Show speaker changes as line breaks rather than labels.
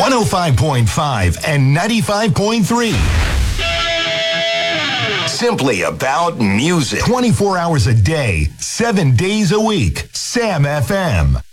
105.5 and 95.3. Simply about music. 24 hours a day, 7 days a week. Sam FM.